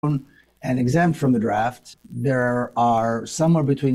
and exempt from the draft, there are somewhere between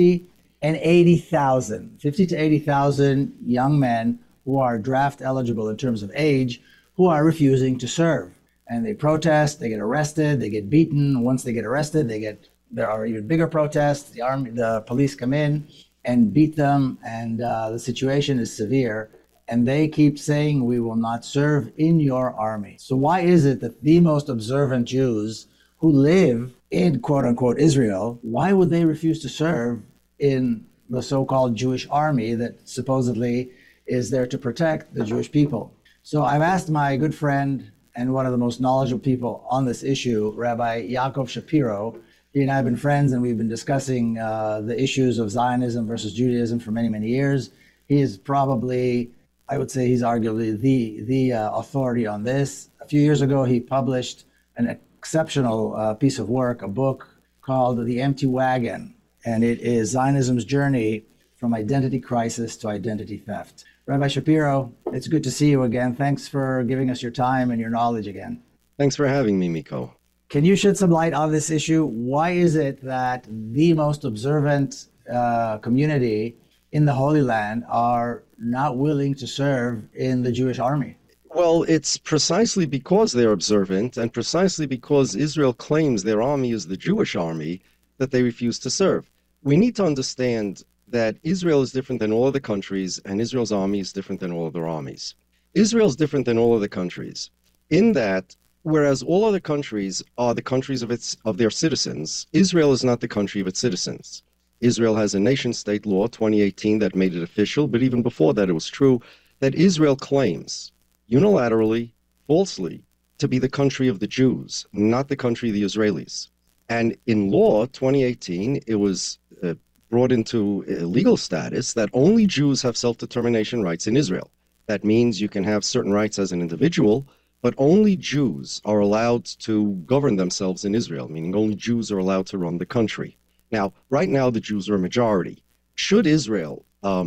50 to 80,000 young men who are draft eligible in terms of age who are refusing to serve. And they protest, they get arrested, they get beaten. Once they get arrested, there are even bigger protests. The police come in and beat them, and the situation is severe. And they keep saying, we will not serve in your army. So why is it that the most observant Jews who live in quote unquote Israel, why would they refuse to serve in the so-called Jewish army that supposedly is there to protect the Jewish people? So I've asked my good friend and one of the most knowledgeable people on this issue, Rabbi Yaakov Shapiro. He and I have been friends, and we've been discussing the issues of Zionism versus Judaism for many, many years. He is probably, I would say he's arguably the authority on this. A few years ago, he published an exceptional piece of work, a book called The Empty Wagon, and it is Zionism's journey from identity crisis to identity theft. Rabbi Shapiro, it's good to see you again. Thanks for giving us your time and your knowledge again. Thanks for having me, Miko. Can you shed some light on this issue? Why is it that the most observant community in the Holy Land are not willing to serve in the Jewish army? Well, it's precisely because they're observant and precisely because Israel claims their army is the Jewish army that they refuse to serve. We need to understand that Israel is different than all other countries, and Israel's army is different than all other armies. Israel's different than all other countries in that, whereas all other countries are the countries of their citizens, Israel is not the country of its citizens. Israel has a nation-state law, 2018, that made it official, but even before that it was true, that Israel claims unilaterally, falsely, to be the country of the Jews, not the country of the Israelis. And in law, 2018, it was brought into legal status that only Jews have self-determination rights in Israel. That means you can have certain rights as an individual, but only Jews are allowed to govern themselves in Israel, meaning only Jews are allowed to run the country. Now, right now, the Jews are a majority. Should Israel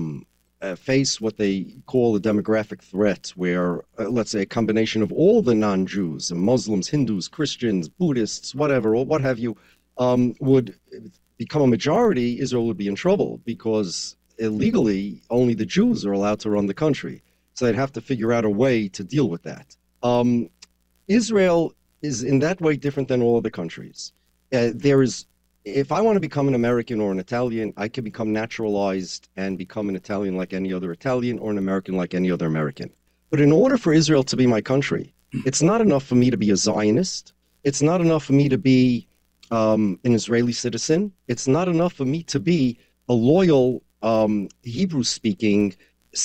face what they call a demographic threat, where, let's say, a combination of all the non-Jews, Muslims, Hindus, Christians, Buddhists, whatever, or what have you, would become a majority, Israel would be in trouble because illegally only the Jews are allowed to run the country. So they'd have to figure out a way to deal with that. Israel is in that way different than all other countries. If I want to become an American or an Italian, I can become naturalized and become an Italian like any other Italian or an American like any other American. But in order for Israel to be my country, it's not enough for me to be a Zionist. It's not enough for me to be an Israeli citizen. It's not enough for me to be a loyal Hebrew-speaking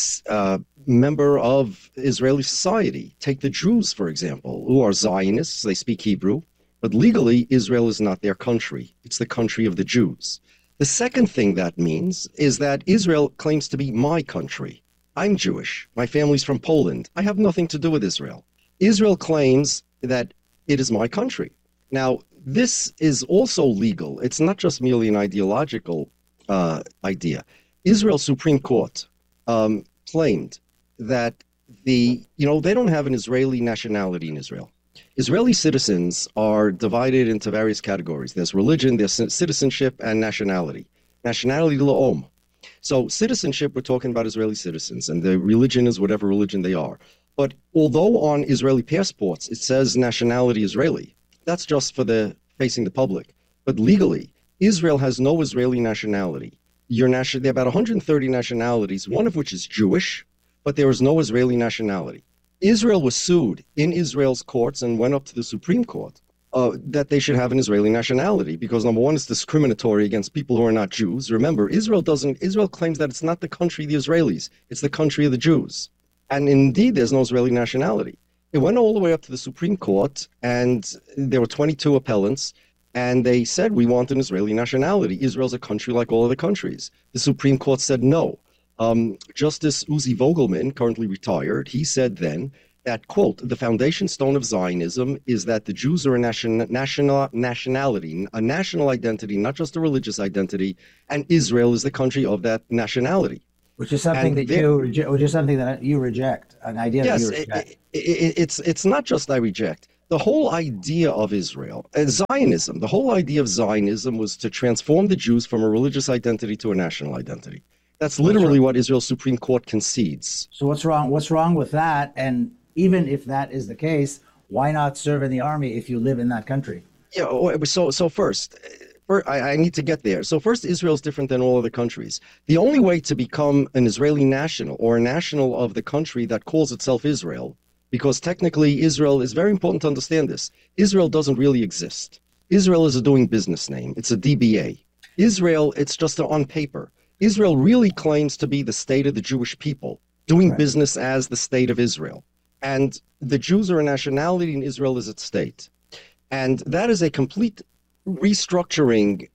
member of Israeli society. Take the Jews, for example, who are Zionists. They speak Hebrew, but legally, Israel is not their country. It's the country of the Jews. The second thing that means is that Israel claims to be my country. I'm Jewish. My family's from Poland. I have nothing to do with Israel. Israel claims that it is my country. Now, this is also legal. It's not just merely an ideological idea. Israel's Supreme Court claimed that they don't have an Israeli nationality in Israel. Israeli citizens are divided into various categories. There's religion, there's citizenship, and nationality. Nationality, la'om. So citizenship, we're talking about Israeli citizens, and the religion is whatever religion they are. But although on Israeli passports it says nationality Israeli, that's just for facing the public. But legally, Israel has no Israeli nationality. There are about 130 nationalities, one of which is Jewish, but there is no Israeli nationality. Israel was sued in Israel's courts and went up to the Supreme Court that they should have an Israeli nationality because, number one, it's discriminatory against people who are not Jews. Remember, Israel claims that it's not the country of the Israelis, it's the country of the Jews. And indeed, there's no Israeli nationality. It went all the way up to the Supreme Court, and there were 22 appellants, and they said, we want an Israeli nationality. Israel's a country like all other countries. The Supreme Court said no. Justice Uzi Vogelman, currently retired, he said then that, quote, the foundation stone of Zionism is that the Jews are a nationality, a national identity, not just a religious identity, and Israel is the country of that nationality. Which is something that you reject, an idea that you reject. It's not just I reject. The whole idea of Israel, Zionism, the whole idea of Zionism was to transform the Jews from a religious identity to a national identity. That's What's literally wrong? what Israel's Supreme Court concedes. So what's wrong? What's wrong with that? And even if that is the case, why not serve in the army if you live in that country? Yeah, so first, I need to get there. So first, Israel is different than all other countries. The only way to become an Israeli national or a national of the country that calls itself Israel, because technically Israel is very important to understand this. Israel doesn't really exist. Israel is a doing business name. It's a DBA. Israel, it's just on paper. Israel really claims to be the state of the Jewish people, doing Right. business as the state of Israel. And the Jews are a nationality and Israel is its state. And that is a complete restructuring.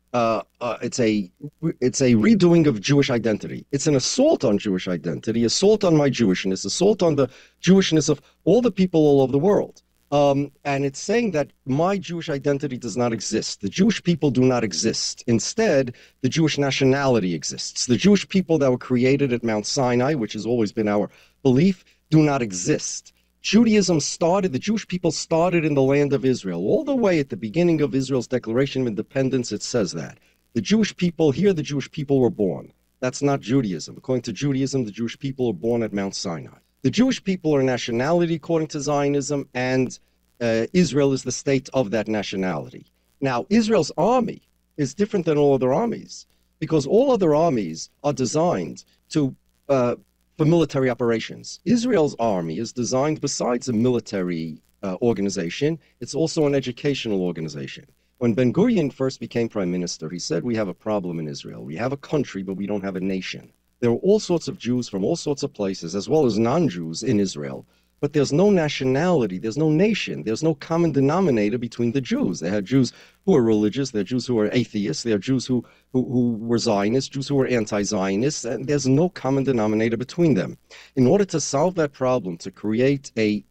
It's a redoing of Jewish identity. It's an assault on Jewish identity, assault on my Jewishness, assault on the Jewishness of all the people all over the world. And it's saying that my Jewish identity does not exist. The Jewish people do not exist. Instead, the Jewish nationality exists. The Jewish people that were created at Mount Sinai, which has always been our belief, do not exist. Judaism started, the Jewish people started in the land of Israel. All the way at the beginning of Israel's Declaration of Independence, it says that. The Jewish people, here the Jewish people were born. That's not Judaism. According to Judaism, the Jewish people were born at Mount Sinai. The Jewish people are nationality according to Zionism, and Israel is the state of that nationality. Now, Israel's army is different than all other armies because all other armies are designed to for military operations. Israel's army is designed, besides a military organization, it's also an educational organization. When Ben Gurion first became prime minister, he said, we have a problem in Israel. We have a country, but we don't have a nation. There are all sorts of Jews from all sorts of places, as well as non-Jews in Israel. But there's no nationality, there's no nation, there's no common denominator between the Jews. They had Jews who are religious, there are Jews who are atheists, there are Jews who were Zionists, Jews who were anti-Zionists, and there's no common denominator between them. In order to solve that problem, to create a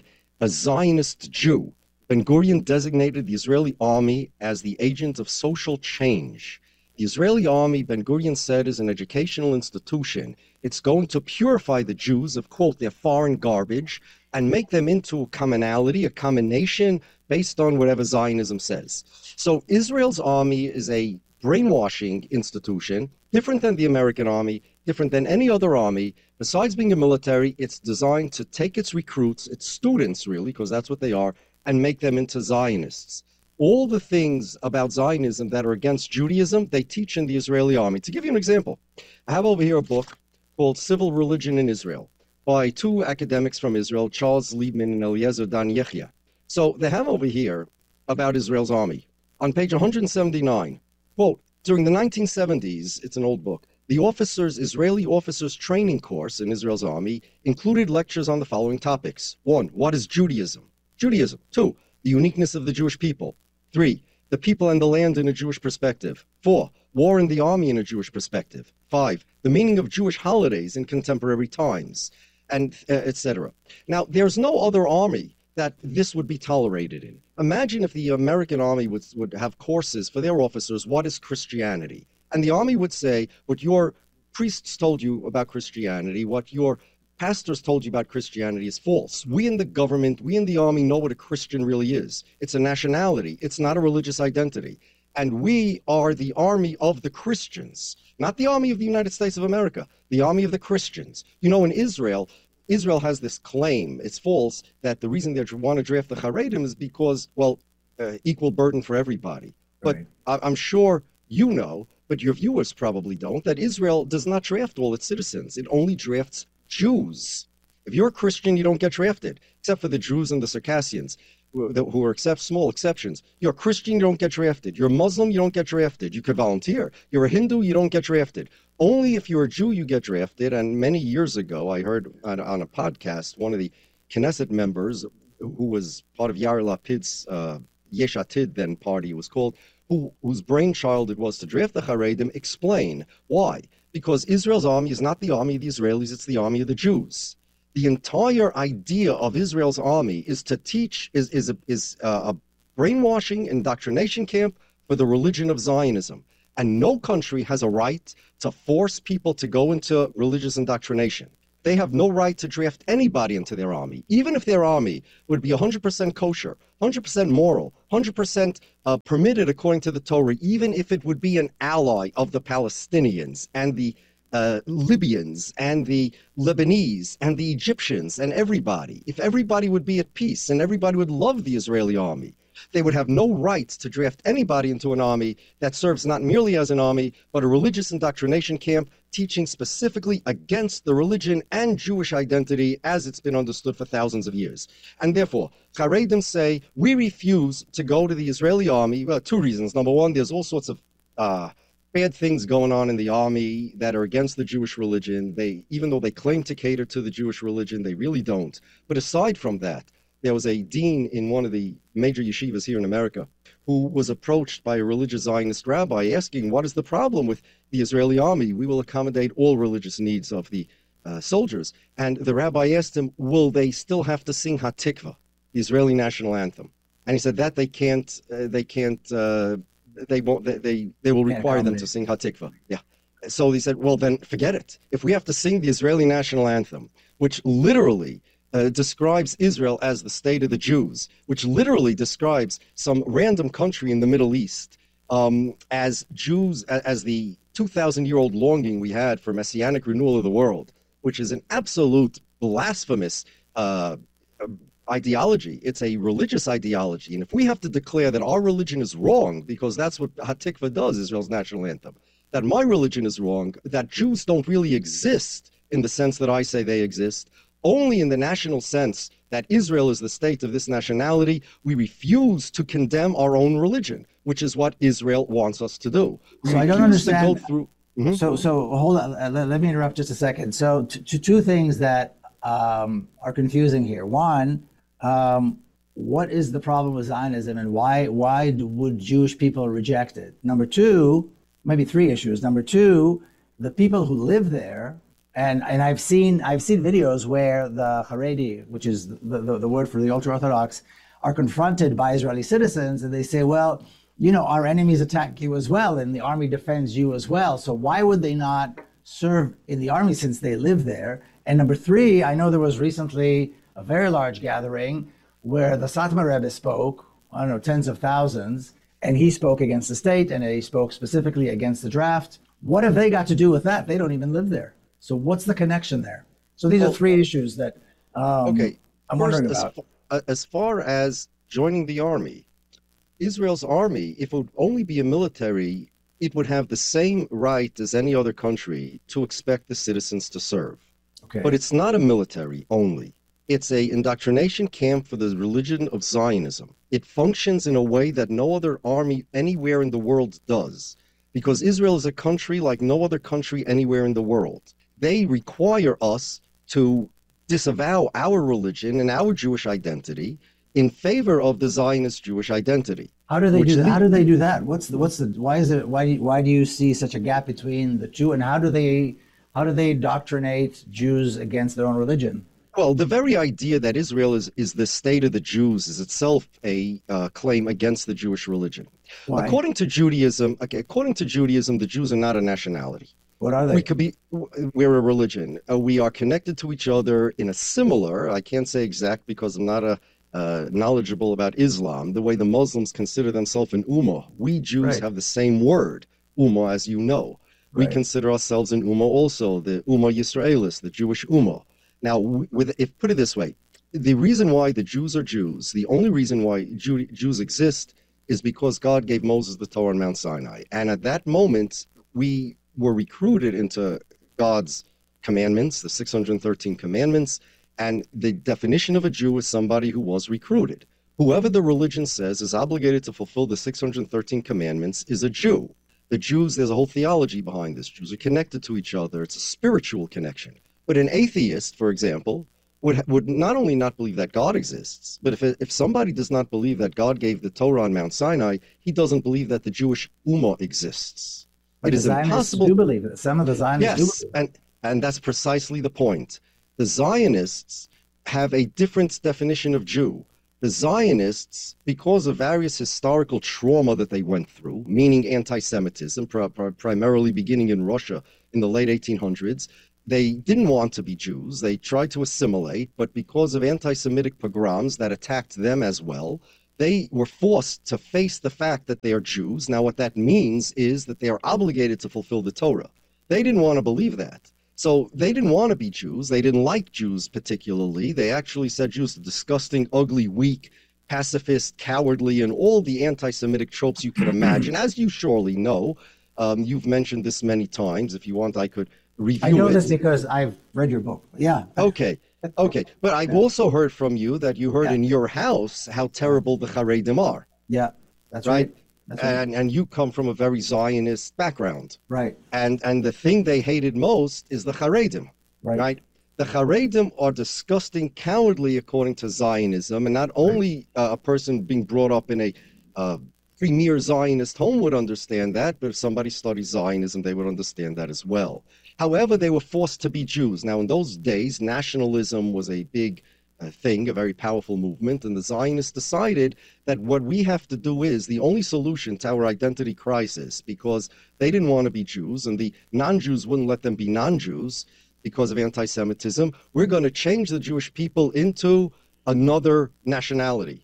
Zionist Jew, Ben Gurion designated the Israeli army as the agent of social change. The Israeli army, Ben Gurion said, is an educational institution. It's going to purify the Jews of, quote, their foreign garbage and make them into a commonality, a common nation, based on whatever Zionism says. So Israel's army is a brainwashing institution, different than the American army, different than any other army. Besides being a military, it's designed to take its recruits, its students really, because that's what they are, and make them into Zionists. All the things about Zionism that are against Judaism, they teach in the Israeli army. To give you an example, I have over here a book called Civil Religion in Israel by two academics from Israel, Charles Liebman and Eliezer Dan Yechia. So they have over here about Israel's army. On page 179, quote, during the 1970s, it's an old book, the Israeli officers training course in Israel's army included lectures on the following topics. 1, what is Judaism? Judaism. 2, the uniqueness of the Jewish people. 3, the people and the land in a Jewish perspective. 4, war in the army in a Jewish perspective. 5, the meaning of Jewish holidays in contemporary times, and etc. Now, there's no other army that this would be tolerated in. Imagine if the American army would have courses for their officers, what is Christianity? And the army would say, what your priests told you about Christianity, what your pastors told you about Christianity is false. We in the government, we in the army know what a Christian really is. It's a nationality. It's not a religious identity. And we are the army of the Christians, not the army of the United States of America, the army of the Christians. You know, in Israel, Israel has this claim, it's false, that the reason they want to draft the Haredim is because, well, equal burden for everybody. But Right. I'm sure you know, but your viewers probably don't, that Israel does not draft all its citizens. It only drafts Jews. If you're a Christian, you don't get drafted, except for the Druze and the Circassians, who are small exceptions. You're a Christian, you don't get drafted. You're a Muslim, you don't get drafted. You could volunteer. You're a Hindu, you don't get drafted. Only if you're a Jew, you get drafted. And many years ago, I heard on a podcast, one of the Knesset members, who was part of Yair Lapid's Yesh Atid, then party was called, whose brainchild it was to draft the Haredim, explain why. Because Israel's army is not the army of the Israelis, it's the army of the Jews. The entire idea of Israel's army is to teach, is a brainwashing indoctrination camp for the religion of Zionism. And no country has a right to force people to go into religious indoctrination. they have no right to draft anybody into their army, even if their army would be 100% kosher, 100% moral, 100% permitted according to the Torah, even if it would be an ally of the Palestinians and the Libyans and the Lebanese and the Egyptians and everybody. If everybody would be at peace and everybody would love the Israeli army, they would have no right to draft anybody into an army that serves not merely as an army, but a religious indoctrination camp teaching specifically against the religion and Jewish identity as it's been understood for thousands of years. And therefore, Haredim say, we refuse to go to the Israeli army. Well, two reasons. Number one, there's all sorts of bad things going on in the army that are against the Jewish religion. Even though they claim to cater to the Jewish religion, they really don't. But aside from that, there was a dean in one of the major yeshivas here in America who was approached by a religious Zionist rabbi asking, what is the problem with the Israeli army? We will accommodate all religious needs of the soldiers. And the rabbi asked him, will they still have to sing Hatikva, the Israeli national anthem? And he said that they will require them to sing Hatikva. Yeah. So he said, well, then forget it. If we have to sing the Israeli national anthem, which literally describes Israel as the state of the Jews, which literally describes some random country in the Middle East as Jews, as the 2,000-year-old longing we had for messianic renewal of the world, which is an absolute blasphemous ideology. It's a religious ideology. And if we have to declare that our religion is wrong, because that's what Hatikva does, Israel's national anthem, that my religion is wrong, that Jews don't really exist in the sense that I say they exist, only in the national sense that Israel is the state of this nationality, we refuse to condemn our own religion, which is what Israel wants us to do. So I don't understand. So hold on. Let me interrupt just a second. So two things that are confusing here. One, what is the problem with Zionism, and why would Jewish people reject it? Number two, maybe three issues. Number two, the people who live there. And I've seen videos where the Haredi, which is the word for the ultra-Orthodox, are confronted by Israeli citizens, and they say, well, you know, our enemies attack you as well, and the army defends you as well. So why would they not serve in the army since they live there? And number three, I know there was recently a very large gathering where the Satmar Rebbe spoke, I don't know, tens of thousands, and he spoke against the state, and he spoke specifically against the draft. What have they got to do with that? They don't even live there. So what's the connection there? So these are three issues that I'm wondering about. As far as joining the army, Israel's army, if it would only be a military, it would have the same right as any other country to expect the citizens to serve. Okay. But it's not a military only. It's a indoctrination camp for the religion of Zionism. It functions in a way that no other army anywhere in the world does, because Israel is a country like no other country anywhere in the world. They require us to disavow our religion and our Jewish identity in favor of the Zionist Jewish identity. How do they do that? How do they do that? Why do you see such a gap between the two, and how do they indoctrinate Jews against their own religion? Well, the very idea that Israel is the state of the Jews is itself a claim against the Jewish religion. Why? According to Judaism, the Jews are not a nationality. What are they? We're a religion. We are connected to each other in a similar, I can't say exact because I'm not knowledgeable about Islam, the way the Muslims consider themselves an ummah. We Jews have the same word, ummah, as you know. We consider ourselves an ummah also, the ummah Yisraelis, the Jewish ummah. Now, if put it this way, the reason why the Jews are Jews, the only reason why Jews exist is because God gave Moses the Torah on Mount Sinai. And at that moment, we were recruited into God's commandments, the 613 commandments, and the definition of a Jew is somebody who was recruited. Whoever the religion says is obligated to fulfill the 613 commandments is a Jew. The Jews, there's a whole theology behind this. Jews are connected to each other. It's a spiritual connection. But an atheist, for example, would not only not believe that God exists, but if somebody does not believe that God gave the Torah on Mount Sinai, he doesn't believe that the Jewish ummah exists. But it is impossible. Do believe it. Some of the Zionists do believe it. And that's precisely the point. The Zionists have a different definition of Jew. The Zionists, because of various historical trauma that they went through, meaning anti-Semitism, primarily beginning in Russia in the late 1800s, They didn't want to be Jews. They tried to assimilate, but because of anti-Semitic pogroms that attacked them as well, they were forced to face the fact that they are Jews. Now, what that means is that they are obligated to fulfill the Torah. They didn't want to believe that. So they didn't want to be Jews. They didn't like Jews particularly. They actually said Jews are disgusting, ugly, weak, pacifist, cowardly, and all the anti-Semitic tropes you can imagine. As you surely know, you've mentioned this many times. If you want, I could review I know it. this because I've read your book. Yeah. Okay. Okay. But I've also heard from you that you heard in your house how terrible the Haredim are. Yeah. That's right. That's right. And you come from a very Zionist background. Right. And the thing they hated most is the Haredim. Right? The Haredim are disgusting, cowardly, according to Zionism. And not only a person being brought up in a premier Zionist home would understand that, but if somebody studies Zionism, they would understand that as well. However, they were forced to be Jews. Now, in those days, nationalism was a big thing, a very powerful movement, and the Zionists decided that what we have to do is the only solution to our identity crisis, because they didn't want to be Jews, and the non-Jews wouldn't let them be non-Jews because of anti-Semitism. We're going to change the Jewish people into another nationality.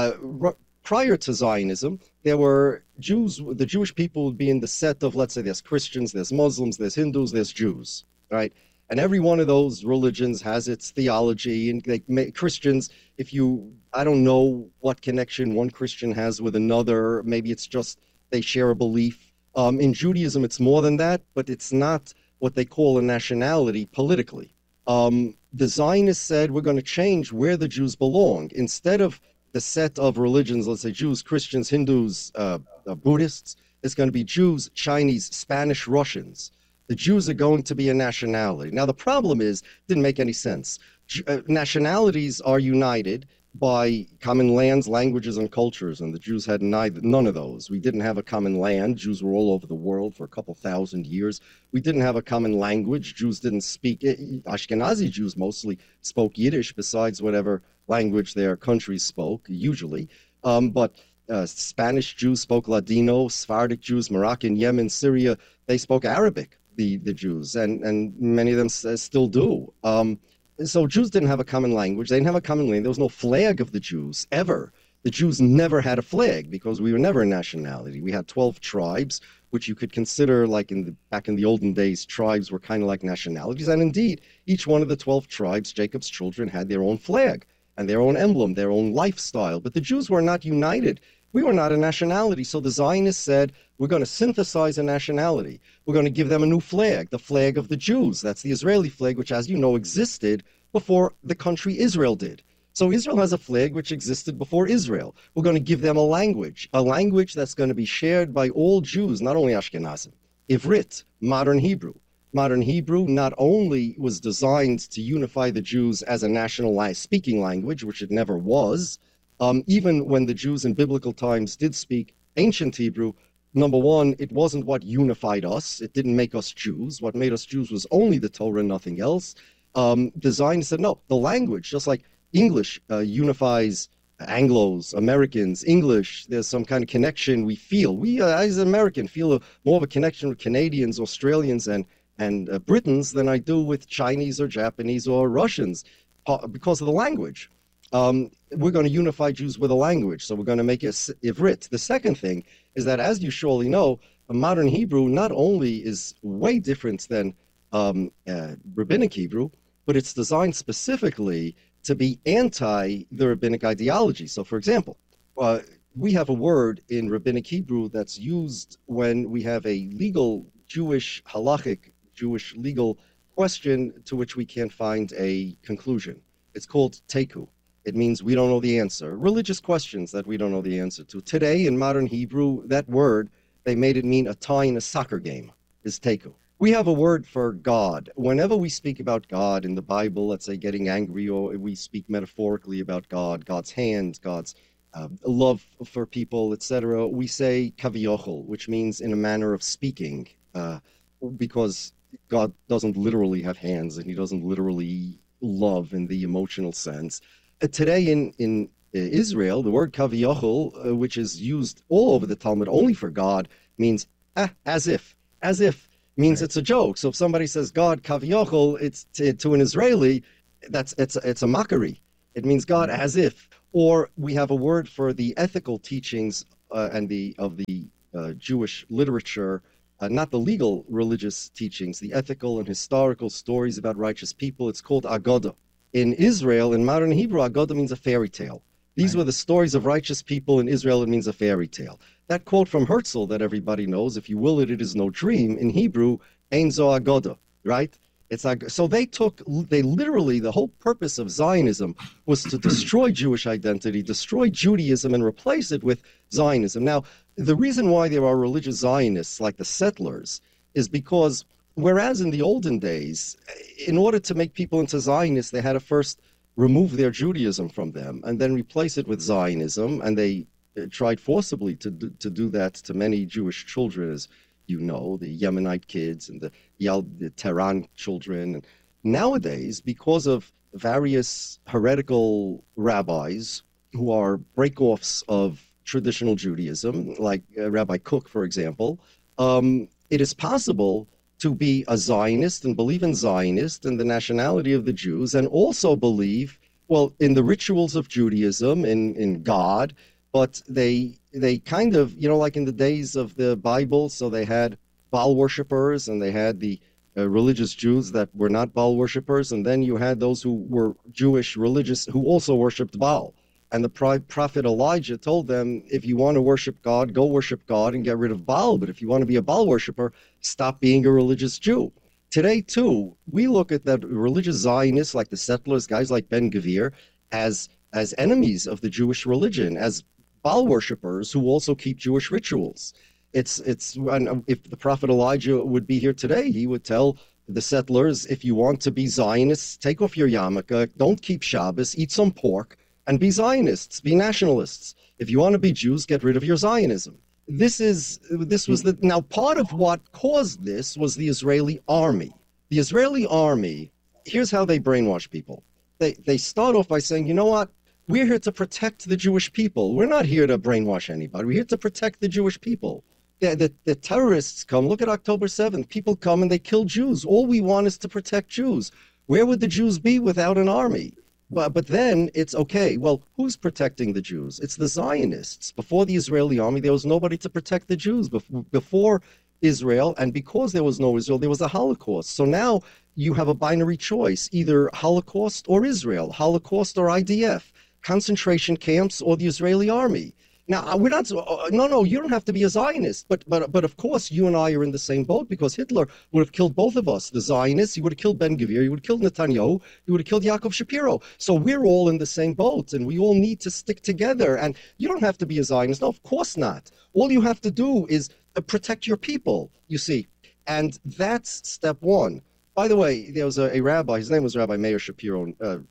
Prior to Zionism, there were Jews, the Jewish people would be in the set of, let's say, there's Christians, there's Muslims, there's Hindus, there's Jews, right? And every one of those religions has its theology. And Christians, I don't know what connection one Christian has with another. Maybe it's just they share a belief. In Judaism, it's more than that, but it's not what they call a nationality politically. The Zionists said, we're going to change where the Jews belong. Instead of the set of religions, let's say Jews, Christians, Hindus, Buddhists, it's going to be Jews, Chinese, Spanish, Russians. The Jews are going to be a nationality. Now, the problem is, didn't make any sense. Nationalities are united by common lands, languages, and cultures, and the Jews had none of those. We didn't have a common land. Jews were all over the world for a couple thousand years. We didn't have a common language. Jews didn't speak. Ashkenazi Jews mostly spoke Yiddish, besides whatever language their countries spoke, usually. But Spanish Jews spoke Ladino, Sephardic Jews, Moroccan, Yemen, Syria, they spoke Arabic, the Jews, and many of them still do. So Jews didn't have a common language. They didn't have a common language. There was no flag of the Jews, ever. The Jews never had a flag because we were never a nationality. We had 12 tribes, which you could consider like back in the olden days, tribes were kind of like nationalities. And indeed, each one of the 12 tribes, Jacob's children, had their own flag and their own emblem, their own lifestyle. But the Jews were not united. We were not a nationality. So the Zionists said, we're going to synthesize a nationality. We're going to give them a new flag, the flag of the Jews. That's the Israeli flag, which, as you know, existed before the country Israel did. So Israel has a flag which existed before Israel. We're going to give them a language that's going to be shared by all Jews, not only Ashkenazim. Ivrit, modern Hebrew. Modern Hebrew not only was designed to unify the Jews as a national speaking language, which it never was, even when the Jews in biblical times did speak ancient Hebrew, number one, it wasn't what unified us. It didn't make us Jews. What made us Jews was only the Torah, nothing else. The Zionists said, no, the language, just like English unifies Anglos, Americans, English, there's some kind of connection we feel. We, as an American, feel more of a connection with Canadians, Australians, and Britons than I do with Chinese or Japanese or Russians because of the language. We're going to unify Jews with a language, so we're going to make it Ivrit. The second thing is that, as you surely know, modern Hebrew not only is way different than Rabbinic Hebrew, but it's designed specifically to be anti the Rabbinic ideology. So, for example, we have a word in Rabbinic Hebrew that's used when we have a legal Jewish halachic, Jewish legal question to which we can't find a conclusion. It's called teku. It means we don't know the answer. Religious questions that we don't know the answer to. Today, in modern Hebrew, that word, they made it mean a tie in a soccer game, is teku. We have a word for God. Whenever we speak about God in the Bible, let's say getting angry, or we speak metaphorically about God, God's hand, God's love for people, etc., we say kaviyochel, which means in a manner of speaking, because God doesn't literally have hands and he doesn't literally love in the emotional sense. Today in Israel, the word kaviyochel, which is used all over the Talmud only for God, means as if. means Right. it's a joke. So if somebody says God kaviochel, it's to an Israeli, it's a mockery. It means God Mhm. as if. Or we have a word for the ethical teachings and the of the Jewish literature, not the legal religious teachings, the ethical and historical stories about righteous people. It's called Agoda. In Israel, in modern Hebrew, Agoda means a fairy tale. These Right. were the stories of righteous people. In Israel, it means a fairy tale. That quote from Herzl that everybody knows, if you will it, it is no dream, in Hebrew, Ein zo Agoda, right? It's like, so they literally, the whole purpose of Zionism was to destroy Jewish identity, destroy Judaism, and replace it with Zionism. Now, the reason why there are religious Zionists like the settlers is because whereas in the olden days, in order to make people into Zionists, they had to first remove their Judaism from them and then replace it with Zionism. And they tried forcibly to do that to many Jewish children, as you know, the Yemenite kids and the Tehran children. And nowadays, because of various heretical rabbis who are breakoffs of traditional Judaism, like Rabbi Cook, for example, it is possible to be a Zionist and believe in Zionist and the nationality of the Jews, and also believe, well, in the rituals of Judaism, in God, but they kind of, you know, like in the days of the Bible, so they had Baal worshippers and they had the religious Jews that were not Baal worshippers, and then you had those who were Jewish religious who also worshipped Baal. And the prophet Elijah told them, if you want to worship God, go worship God and get rid of Baal. But if you want to be a Baal worshiper, stop being a religious Jew. Today, too, we look at that religious Zionists like the settlers, guys like Ben Gvir, as enemies of the Jewish religion, as Baal worshippers who also keep Jewish rituals. If the prophet Elijah would be here today, he would tell the settlers, if you want to be Zionists, take off your yarmulke, don't keep Shabbos, eat some pork, and be Zionists, be nationalists. If you want to be Jews, get rid of your Zionism. This was the now part of what caused this was the Israeli army. The Israeli army, here's how they brainwash people. They start off by saying, you know what? We're here to protect the Jewish people. We're not here to brainwash anybody. We're here to protect the Jewish people. The terrorists come. Look at October 7th. People come and they kill Jews. All we want is to protect Jews. Where would the Jews be without an army? But then it's okay. Well, who's protecting the Jews? It's the Zionists. Before the Israeli army, there was nobody to protect the Jews. Before Israel, and because there was no Israel, there was a Holocaust. So now you have a binary choice, either Holocaust or Israel, Holocaust or IDF, concentration camps or the Israeli army. Now, we're not, no, you don't have to be a Zionist. But of course, you and I are in the same boat because Hitler would have killed both of us. The Zionists, he would have killed Ben Gvir, he would have killed Netanyahu, he would have killed Yaakov Shapiro. So we're all in the same boat and we all need to stick together. And you don't have to be a Zionist. No, of course not. All you have to do is protect your people, you see. And that's step one. By the way, there was a rabbi, his name was Rabbi Meir Shapiro,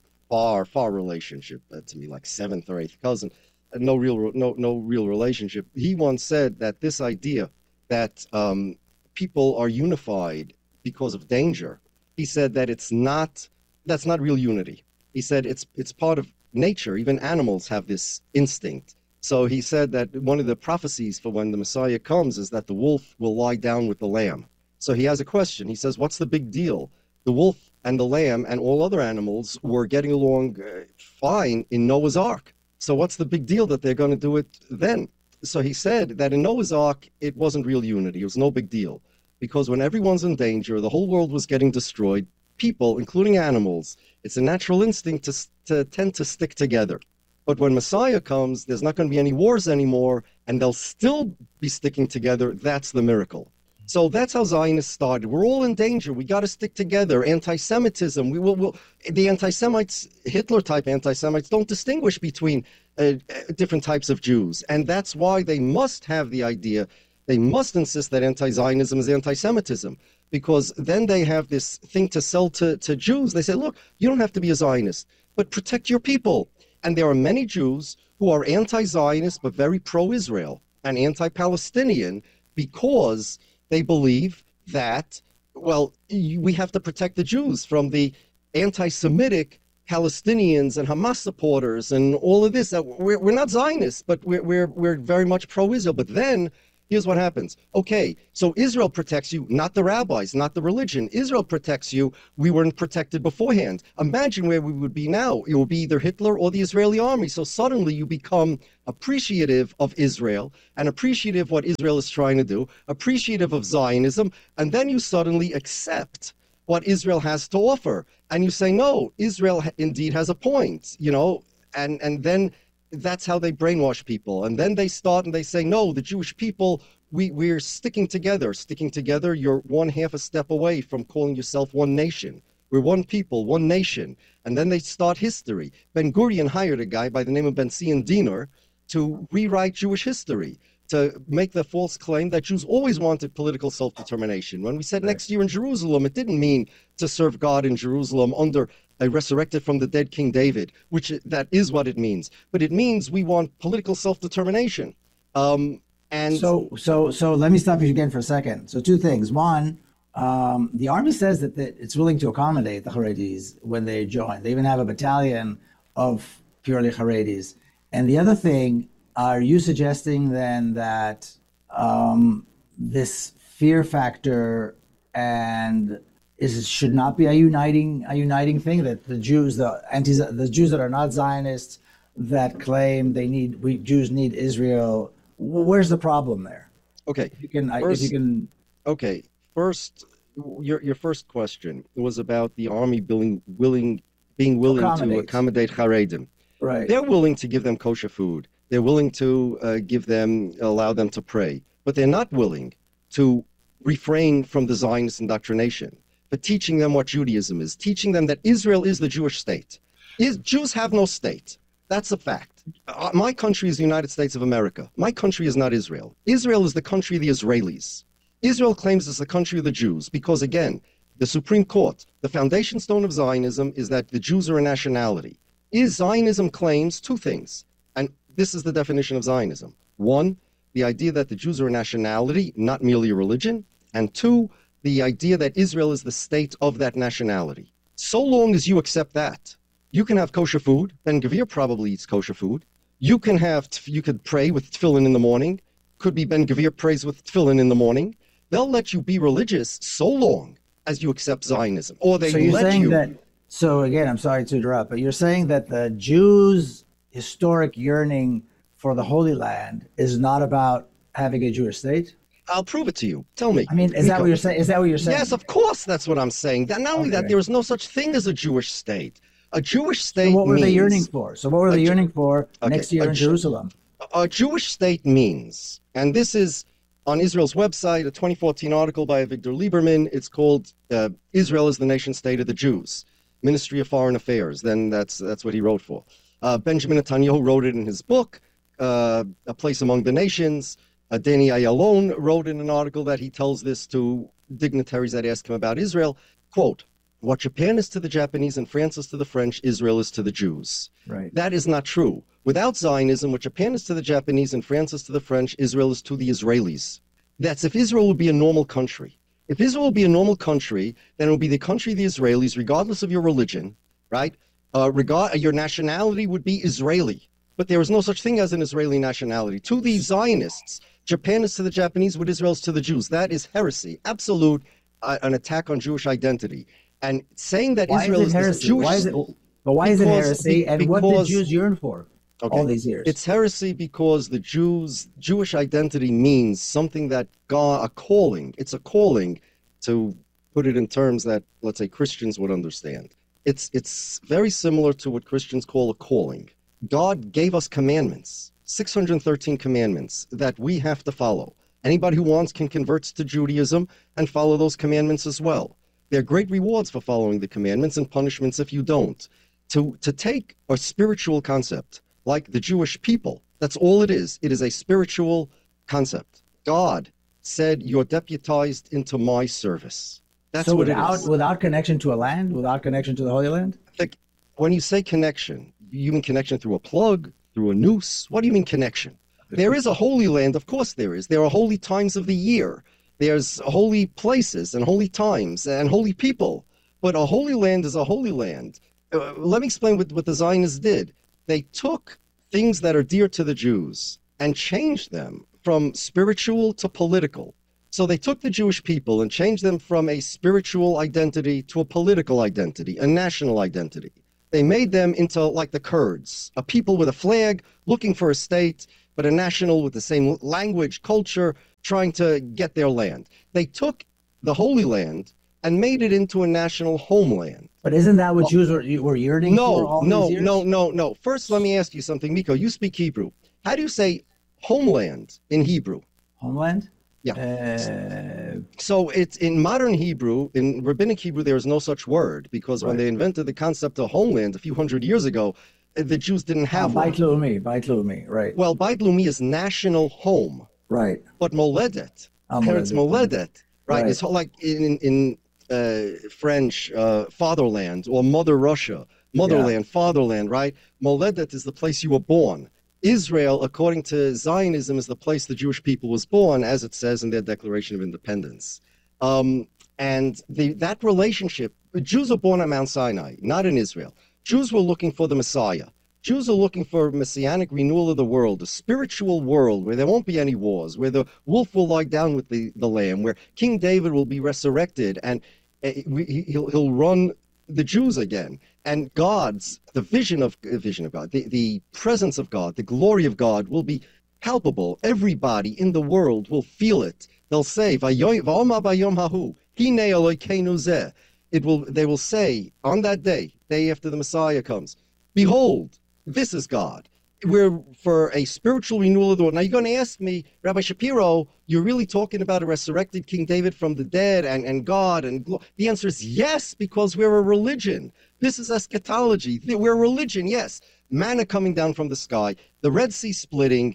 far relationship to me, like seventh or eighth cousin. No real relationship. He once said that this idea that people are unified because of danger, he said that that's not real unity. He said it's part of nature. Even animals have this instinct. So he said that one of the prophecies for when the Messiah comes is that the wolf will lie down with the lamb. So he has a question. He says, what's the big deal? The wolf and the lamb and all other animals were getting along fine in Noah's Ark. So what's the big deal that they're going to do it then? So he said that in Noah's Ark, it wasn't real unity. It was no big deal. Because when everyone's in danger, the whole world was getting destroyed, people, including animals, it's a natural instinct to tend to stick together. But when Messiah comes, there's not going to be any wars anymore, and they'll still be sticking together. That's the miracle. So that's how Zionists started. We're all in danger. We got to stick together. Anti-Semitism. The anti-Semites, Hitler-type anti-Semites, don't distinguish between different types of Jews, and that's why they must have the idea. They must insist that anti-Zionism is anti-Semitism, because then they have this thing to sell to Jews. They say, look, you don't have to be a Zionist, but protect your people. And there are many Jews who are anti-Zionist but very pro-Israel and anti-Palestinian because they believe that, well, we have to protect the Jews from the anti-Semitic Palestinians and Hamas supporters and all of this. We're not Zionists, but we're very much pro-Israel. But then Here's what happens. Okay, so Israel protects you, not the rabbis, not the religion. Israel protects you. We weren't protected beforehand. Imagine where we would be now. It would be either Hitler or the Israeli army. So suddenly you become appreciative of Israel and appreciative of what Israel is trying to do, appreciative of Zionism, and then you suddenly accept what Israel has to offer. And you say, no, Israel indeed has a point, and then that's how they brainwash people. And then they start and they say, no, the Jewish people, we're sticking together. Sticking together, you're one half a step away from calling yourself one nation. We're one people, one nation. And then they start history. Ben Gurion hired a guy by the name of Ben-Zion Diener to rewrite Jewish history, to make the false claim that Jews always wanted political self-determination. When we said next year in Jerusalem, it didn't mean to serve God in Jerusalem under a resurrected from the dead King David, which that is what it means. But it means we want political self-determination. And so let me stop you again for a second. So two things. One, the army says that it's willing to accommodate the Haredis when they join. They even have a battalion of purely Haredis. And the other thing, are you suggesting then that this fear factor and should not be a uniting thing, that the Jews, the Jews that are not Zionists, that claim Jews need Israel? Where's the problem there? Okay. If you can. Okay. First, your first question was about the army being willing to accommodate Haredim. Right. They're willing to give them kosher food. They're willing to allow them to pray, but they're not willing to refrain from the Zionist indoctrination, but teaching them what Judaism is, teaching them that Israel is the Jewish state. Jews have no state. That's a fact. My country is the United States of America. My country is not Israel. Israel is the country of the Israelis. Israel claims it's the country of the Jews because, again, the Supreme Court, the foundation stone of Zionism is that the Jews are a nationality. Zionism claims two things, and this is the definition of Zionism. One, the idea that the Jews are a nationality, not merely a religion. And two, the idea that Israel is the state of that nationality. So long as you accept that, you can have kosher food. Ben Gvir probably eats kosher food. You could pray with tefillin in the morning. Could be Ben Gvir prays with tefillin in the morning. They'll let you be religious so long as you accept Zionism. Or they So again, I'm sorry to interrupt, but you're saying that the Jews' historic yearning for the Holy Land is not about having a Jewish state? I'll prove it to you. Tell me. I mean, is that what you're saying? Yes, of course, that's what I'm saying. Not only that, there is no such thing as a Jewish state. A Jewish state. So what were they yearning for? Next year in Jerusalem? A Jewish state means, and this is on Israel's website, a 2014 article by Victor Lieberman. It's called "Israel is the Nation State of the Jews," Ministry of Foreign Affairs. Then that's what he wrote for. Benjamin Netanyahu wrote it in his book, A Place Among the Nations. Danny Ayalon wrote in an article that he tells this to dignitaries that ask him about Israel. Quote, "What Japan is to the Japanese and France is to the French, Israel is to the Jews." Right. That is not true. Without Zionism, what Japan is to the Japanese and France is to the French, Israel is to the Israelis. That's if Israel would be a normal country. If Israel would be a normal country, then it would be the country of the Israelis, regardless of your religion, right? Your nationality would be Israeli. But there is no such thing as an Israeli nationality. To the Zionists, Japan is to the Japanese, what Israel is to the Jews. That is heresy, absolute, an attack on Jewish identity. And saying that Israel is the Jewish... Why is it heresy, and what did Jews yearn for all these years? It's heresy because the Jewish identity means something that a calling. It's a calling, to put it in terms that, let's say, Christians would understand. It's very similar to what Christians call a calling. God gave us commandments, 613 commandments that we have to follow. Anybody who wants can convert to Judaism and follow those commandments as well. There are great rewards for following the commandments and punishments if you don't. To take a spiritual concept like the Jewish people, that's all it is. It is a spiritual concept. God said, "You're deputized into my service." That's what it is. Without connection to a land, without connection to the Holy Land? When you say connection, you mean connection through a plug, through a noose? What do you mean connection? There is a Holy Land, of course there is. There are holy times of the year. There's holy places and holy times and holy people. But a Holy Land is a Holy Land. Let me explain what the Zionists did. They took things that are dear to the Jews and changed them from spiritual to political. So they took the Jewish people and changed them from a spiritual identity to a political identity, a national identity. They made them into like the Kurds, a people with a flag looking for a state, but a national with the same language, culture, trying to get their land. They took the Holy Land and made it into a national homeland. But isn't that what Jews were yearning for all these years? No. First, let me ask you something, Miko. You speak Hebrew. How do you say homeland in Hebrew? Homeland? Yeah. So it's in modern Hebrew, in rabbinic Hebrew, there is no such word, because when they invented the concept of homeland a few hundred years ago, the Jews didn't have one. Beit Leumi, right. Well, Beit Leumi is national home. Right. But Moledet, Eretz Moledet, right? It's like in French, fatherland, or Mother Russia, motherland, fatherland, right? Moledet is the place you were born. Israel, according to Zionism, is the place the Jewish people was born, as it says in their Declaration of Independence. And that relationship, Jews are born at Mount Sinai, not in Israel. Jews were looking for the Messiah. Jews are looking for messianic renewal of the world, a spiritual world where there won't be any wars, where the wolf will lie down with the lamb, where King David will be resurrected, and he'll run the Jews again. And the vision of God, the presence of God, the glory of God will be palpable. Everybody in the world will feel it. They'll say, they will say on that day after the Messiah comes, behold, this is God. We're for a spiritual renewal of the world. Now you're going to ask me, Rabbi Shapiro, you're really talking about a resurrected King David from the dead and God and the answer is yes, because we're a religion. This is eschatology. We're a religion, yes. Manna coming down from the sky, the Red Sea splitting,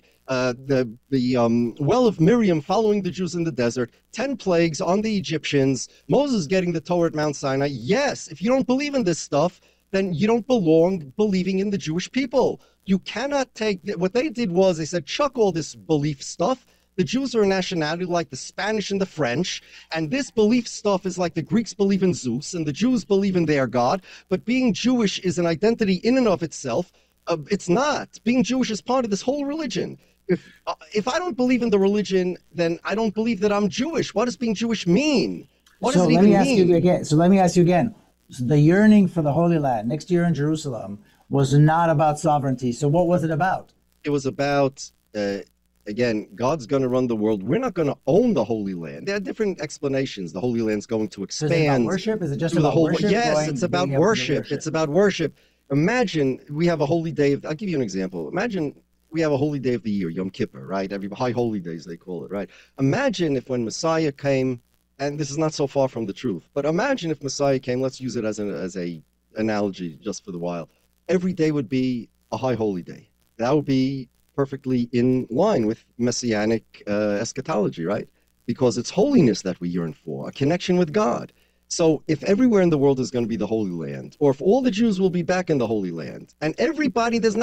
the well of Miriam following the Jews in the desert, 10 plagues on the Egyptians, Moses getting the Torah at Mount Sinai. Yes, if you don't believe in this stuff, then you don't belong believing in the Jewish people. You cannot take, what they did was they said, chuck all this belief stuff. The Jews are a nationality like the Spanish and the French, and this belief stuff is like the Greeks believe in Zeus, and the Jews believe in their God, but being Jewish is an identity in and of itself. It's not. Being Jewish is part of this whole religion. If I don't believe in the religion, then I don't believe that I'm Jewish. What does being Jewish mean? What does it even mean? Let me ask you again. The yearning for the Holy Land next year in Jerusalem was not about sovereignty. So what was it about? It was about, again, God's going to run the world. We're not going to own the Holy Land. There are different explanations. The Holy Land's going to expand. Is it about worship? Is it just about worship? Yes, it's about worship. It's about worship. Imagine we have a holy day. I'll give you an example. Imagine we have a holy day of the year, Yom Kippur, right? Every high holy days, they call it, right? Imagine if when Messiah came, and this is not so far from the truth, but imagine if Messiah came, let's use it as a analogy just for the while. Every day would be a high holy day. That would be perfectly in line with messianic eschatology, right? Because it's holiness that we yearn for, a connection with God. So if everywhere in the world is going to be the Holy Land, or if all the Jews will be back in the Holy Land, and everybody in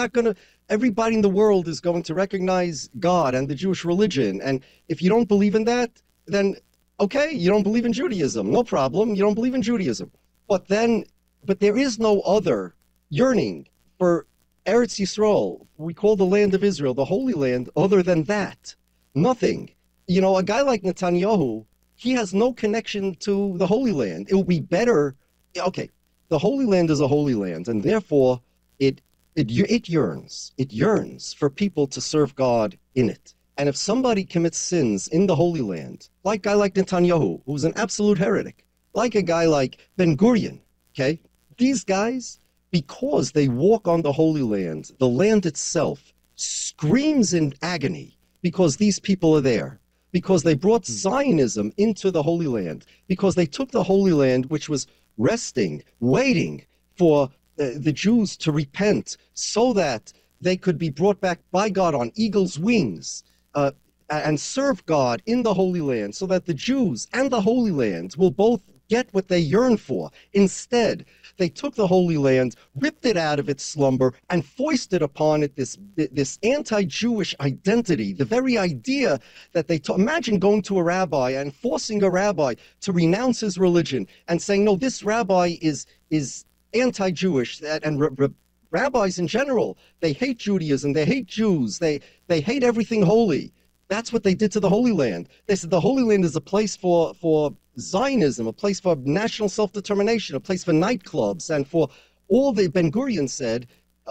the world is going to recognize God and the Jewish religion, and if you don't believe in that, then okay, you don't believe in Judaism, no problem, you don't believe in Judaism. But there is no other yearning for Eretz Yisrael, we call the land of Israel, the Holy Land, other than that. Nothing. You know, a guy like Netanyahu, he has no connection to the Holy Land. It will be better. Okay, the Holy Land is a holy land, and therefore it yearns. It yearns for people to serve God in it. And if somebody commits sins in the Holy Land, like a guy like Netanyahu, who's an absolute heretic, like a guy like Ben Gurion, okay, these guys, because they walk on the Holy Land, the land itself screams in agony because these people are there. Because they brought Zionism into the Holy Land, because they took the Holy Land, which was resting, waiting for the Jews to repent so that they could be brought back by God on eagle's wings and serve God in the Holy Land, so that the Jews and the Holy Land will both get what they yearn for. Instead, they took the Holy Land, ripped it out of its slumber, and foisted upon it this anti-Jewish identity, the very idea that imagine going to a rabbi and forcing a rabbi to renounce his religion and saying, no, this rabbi is anti-Jewish, and rabbis in general, they hate Judaism, they hate Jews, they hate everything holy. That's what they did to the Holy Land. They said the Holy Land is a place for Zionism, a place for national self-determination, a place for nightclubs, and for all that Ben Gurion said.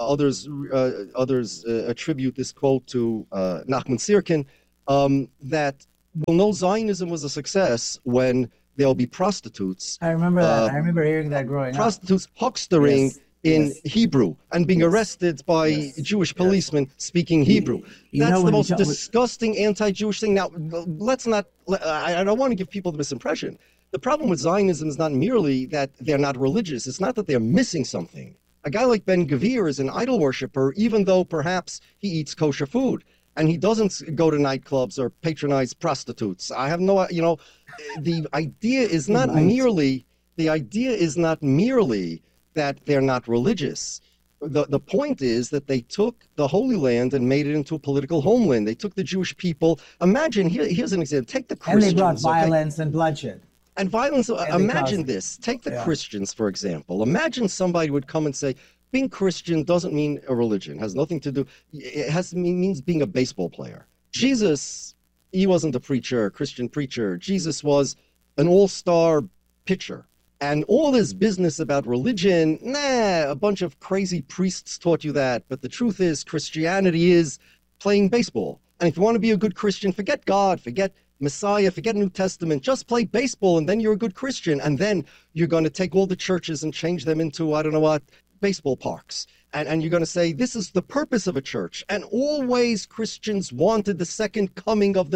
Others attribute this quote to Nachman Sirkin, that well, no, Zionism was a success when there'll be prostitutes. I remember that. I remember hearing that growing up. Prostitutes huckstering Yes, in yes. Hebrew and being arrested by Yes, Jewish yes. policemen speaking Hebrew. You know That's the when you most talk- disgusting anti-Jewish thing. Now, let's not, I don't want to give people the misimpression. The problem with Zionism is not merely that they're not religious. It's not that they're missing something. A guy like Ben Gvir is an idol worshiper, even though perhaps he eats kosher food and he doesn't go to nightclubs or patronize prostitutes. I have no, the idea is not Right. merely, the idea is not merely that they're not religious. The point is that they took the Holy Land and made it into a political homeland. They took the Jewish people. Imagine, here's an example. Take the And Christians. they brought okay? violence and bloodshed. And violence, they imagine caused- this. Take the Yeah. Christians, for example. Imagine somebody would come and say, being Christian doesn't mean a religion, has nothing to do, means being a baseball player. Jesus, he wasn't a preacher, a Christian preacher. Jesus was an all-star pitcher. And all this business about religion, a bunch of crazy priests taught you that. But the truth is, Christianity is playing baseball. And if you want to be a good Christian, forget God, forget Messiah, forget New Testament, just play baseball and then you're a good Christian. And then you're going to take all the churches and change them into, I don't know what, baseball parks. And you're going to say, this is the purpose of a church. And always Christians wanted the second coming of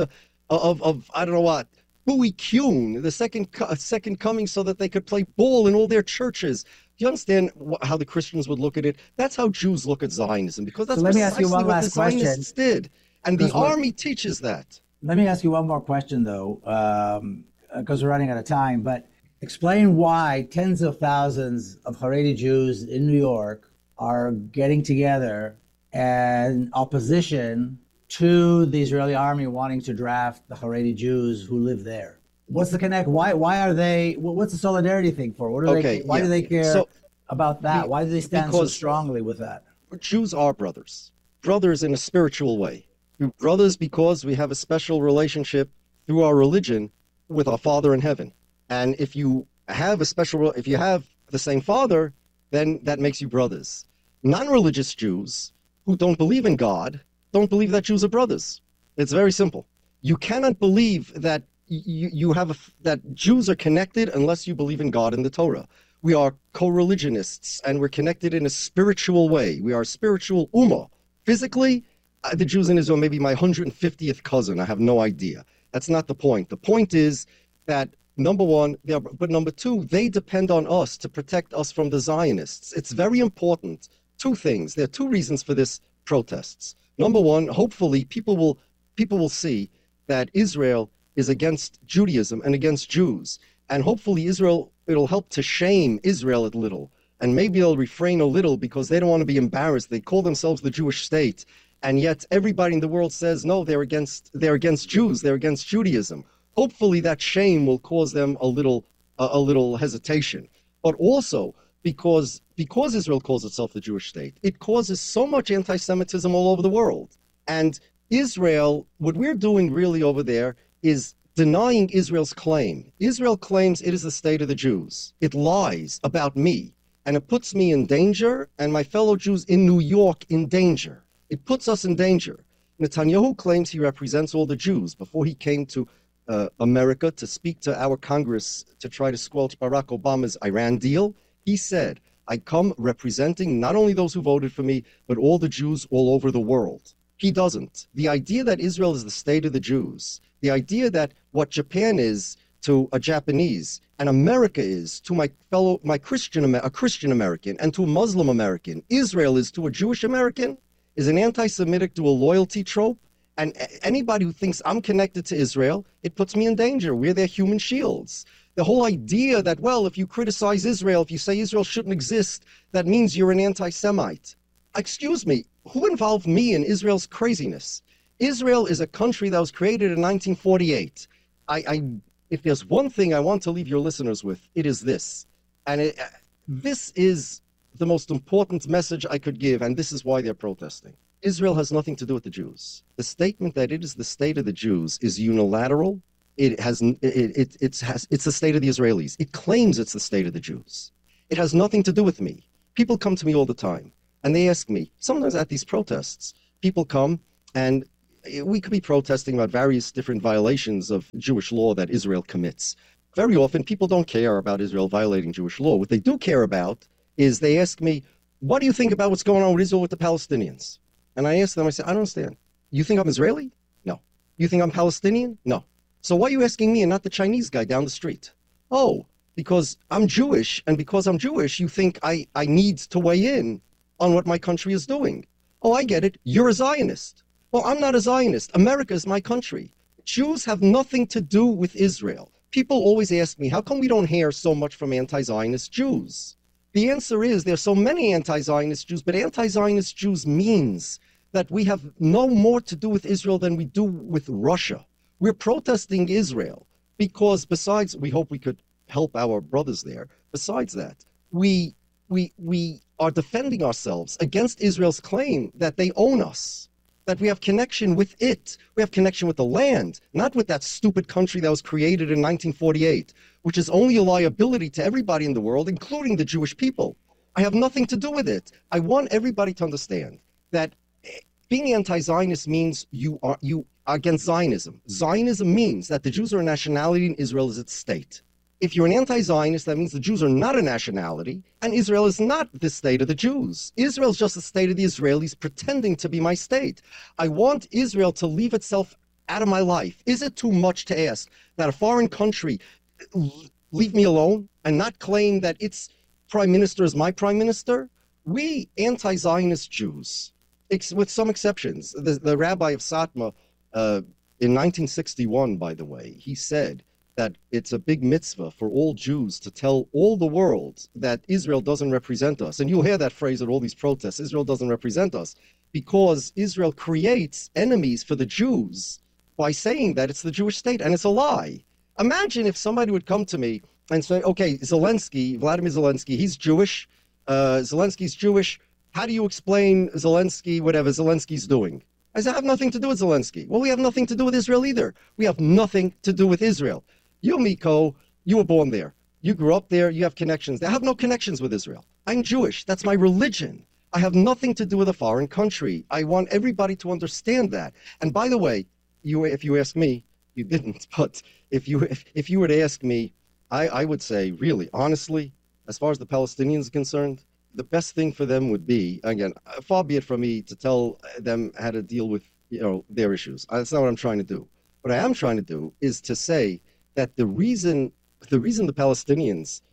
I don't know what, Bowie Kuhn, the second coming so that they could play ball in all their churches. Do you understand how the Christians would look at it? That's how Jews look at Zionism, because that's So let me ask you precisely one what the last question. Zionists did. And the Because what- army teaches that. Let me ask you one more question, though, because we're running out of time. But explain why tens of thousands of Haredi Jews in New York are getting together in opposition to the Israeli army wanting to draft the Haredi Jews who live there. What's the connect? Why are they? What's the solidarity thing for? What do Okay, they? Why yeah. do they care So, about that? Why do they stand so because- strongly with that? Jews are brothers, brothers in a spiritual way. We're brothers because we have a special relationship through our religion with our Father in heaven. And if you have if you have the same Father, then that makes you brothers. Non-religious Jews who don't believe in God don't believe that Jews are brothers. It's very simple. You cannot believe that that Jews are connected unless you believe in God and the Torah. We are co-religionists, and we're connected in a spiritual way. We are a spiritual ummah. Physically, the Jews in Israel may be my 150th cousin. I have no idea. That's not the point. The point is that, number one, but number two, they depend on us to protect us from the Zionists. It's very important. Two things. There are two reasons for this protests. Number one, hopefully people will see that Israel is against Judaism and against Jews. And hopefully it'll help to shame Israel a little. And maybe they'll refrain a little because they don't want to be embarrassed. They call themselves the Jewish state. And yet everybody in the world says, no, they're against Jews, they're against Judaism. Hopefully that shame will cause them a little hesitation. But also, because Israel calls itself the Jewish state, it causes so much anti-Semitism all over the world. And Israel, what we're doing really over there is denying Israel's claim. Israel claims it is the state of the Jews. It lies about me, and it puts me in danger and my fellow Jews in New York in danger. It puts us in danger. Netanyahu claims he represents all the Jews. Before he came to America to speak to our Congress to try to squelch Barack Obama's Iran deal, he said, I come representing not only those who voted for me, but all the Jews all over the world. He doesn't. The idea that Israel is the state of the Jews, the idea that what Japan is to a Japanese and America is to a Christian American, and to a Muslim American, Israel is to a Jewish American, is an anti-Semitic dual loyalty trope. And anybody who thinks I'm connected to Israel, it puts me in danger. We're their human shields. The whole idea that, well, if you criticize Israel, if you say Israel shouldn't exist, that means you're an anti-Semite. Excuse me, who involved me in Israel's craziness? Israel is a country that was created in 1948. If there's one thing I want to leave your listeners with, it is this. And this is the most important message I could give, and this is why they're protesting. Israel has nothing to do with the Jews. The statement that it is the state of the Jews is unilateral. It's the state of the Israelis. It claims it's the state of the Jews. It has nothing to do with me. People come to me all the time, and they ask me, sometimes at these protests, people come, and we could be protesting about various different violations of Jewish law that Israel commits. Very often, people don't care about Israel violating Jewish law. What they do care about is they ask me, what do you think about what's going on with Israel with the Palestinians? And I ask them, I say, I don't understand. You think I'm Israeli? No. You think I'm Palestinian? No. So why are you asking me and not the Chinese guy down the street? Oh, because I'm Jewish, and because I'm Jewish, you think I need to weigh in on what my country is doing. Oh, I get it. You're a Zionist. Well, I'm not a Zionist. America is my country. Jews have nothing to do with Israel. People always ask me, how come we don't hear so much from anti-Zionist Jews? The answer is there's so many anti-Zionist Jews, but anti-Zionist Jews means that we have no more to do with Israel than we do with Russia. We're protesting Israel because besides, we hope we could help our brothers there. Besides that, we are defending ourselves against Israel's claim that they own us, that we have connection with it. We have connection with the land, not with that stupid country that was created in 1948, which is only a liability to everybody in the world, including the Jewish people. I have nothing to do with it. I want everybody to understand that being anti-Zionist means you are against Zionism. Zionism means that the Jews are a nationality and Israel is its state. If you're an anti-Zionist, that means the Jews are not a nationality and Israel is not the state of the Jews. Israel is just the state of the Israelis pretending to be my state. I want Israel to leave itself out of my life. Is it too much to ask that a foreign country leave me alone and not claim that its prime minister is my prime minister? We anti-Zionist Jews, with some exceptions, the rabbi of Satmar in 1961, by the way, he said that it's a big mitzvah for all Jews to tell all the world that Israel doesn't represent us. And you'll hear that phrase at all these protests, Israel doesn't represent us, because Israel creates enemies for the Jews by saying that it's the Jewish state, and it's a lie. Imagine if somebody would come to me and say, okay, Vladimir Zelensky, he's Jewish, Zelensky's Jewish, how do you explain Zelensky, whatever Zelensky's doing? I said, I have nothing to do with Zelensky. Well, we have nothing to do with Israel either. We have nothing to do with Israel. You, Miko, you were born there. You grew up there. You have connections there. I have no connections with Israel. I'm Jewish. That's my religion. I have nothing to do with a foreign country. I want everybody to understand that. And by the way, if you ask me, you didn't, but if you were to ask me, I would say, really, honestly, as far as the Palestinians are concerned, the best thing for them would be, again, far be it from me to tell them how to deal with their issues. That's not what I'm trying to do. What I am trying to do is to say that the reason the Palestinians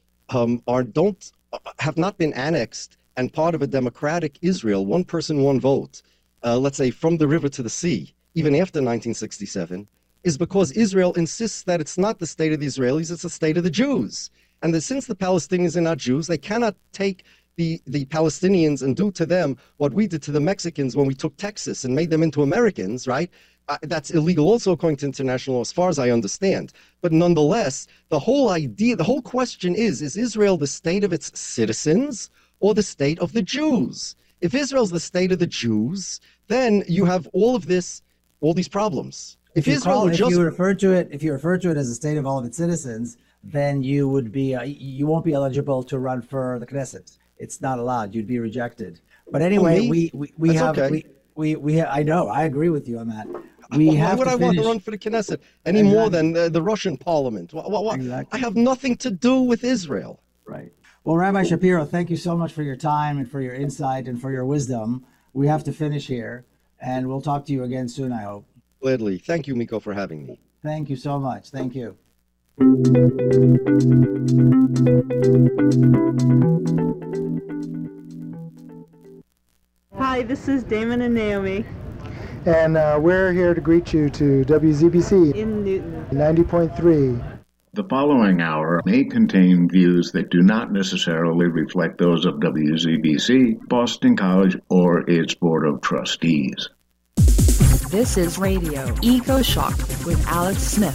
have not been annexed and part of a democratic Israel, one person, one vote, let's say from the river to the sea, even after 1967, is because Israel insists that it's not the state of the Israelis, it's the state of the Jews. And that since the Palestinians are not Jews, they cannot take the Palestinians and do to them what we did to the Mexicans when we took Texas and made them into Americans, right? That's illegal also according to international law, as far as I understand. But nonetheless, the whole question is Israel the state of its citizens or the state of the Jews? If Israel's the state of the Jews, then you have all these problems. If you refer to it as the state of all of its citizens, then you won't be eligible to run for the Knesset. It's not allowed. You'd be rejected. But anyway, I know. I agree with you on that. Why would I want to run for the Knesset any more than the Russian parliament? Exactly. I have nothing to do with Israel. Right. Well, Rabbi Shapiro, thank you so much for your time and for your insight and for your wisdom. We have to finish here, and we'll talk to you again soon, I hope. Gladly. Thank you, Miko, for having me. Thank you so much. Thank you. Hi, this is Damon and Naomi. And we're here to greet you to WZBC in Newton 90.3. The following hour may contain views that do not necessarily reflect those of WZBC, Boston College, or its Board of Trustees. This is Radio Eco Shock with Alex Smith.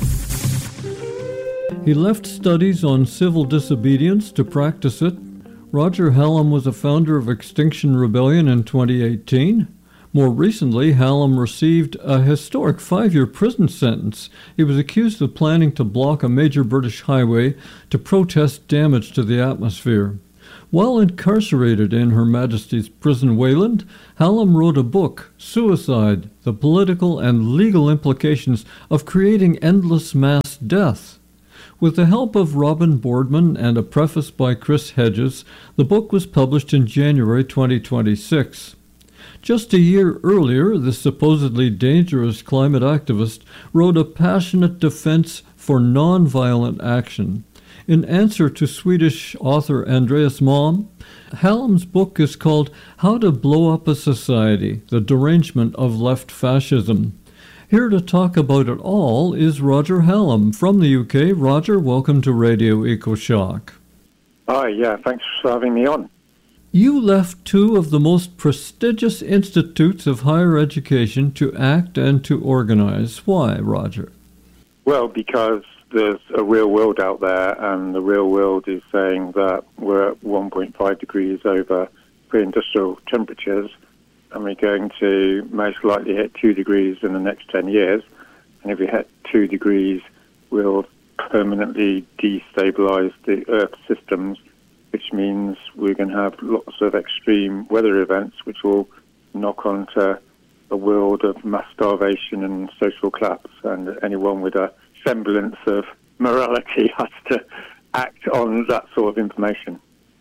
He left studies on civil disobedience to practice it. Roger Hallam was a founder of Extinction Rebellion in 2018. More recently, Hallam received a historic 5-year prison sentence. He was accused of planning to block a major British highway to protest damage to the atmosphere. While incarcerated in Her Majesty's Prison Wayland, Hallam wrote a book, Suicide, The Political and Legal Implications of Creating Endless Mass Death. With the help of Robin Boardman and a preface by Chris Hedges, the book was published in January 2026. Just a year earlier, this supposedly dangerous climate activist wrote a passionate defense for nonviolent action. In answer to Swedish author Andreas Malm, Hallam's book is called How to Blow Up a Society, The Derangement of Left Fascism. Here to talk about it all is Roger Hallam from the UK. Roger, welcome to Radio EcoShock. Hi, yeah, thanks for having me on. You left two of the most prestigious institutes of higher education to act and to organize. Why, Roger? Well, because there's a real world out there, and the real world is saying that we're at 1.5 degrees over pre-industrial temperatures, and we're going to most likely hit 2 degrees in the next 10 years. And if we hit 2 degrees, we'll permanently destabilize the Earth systems, which means we're going to have lots of extreme weather events which will knock onto a world of mass starvation and social collapse. And anyone with a semblance of morality has to act on that sort of information.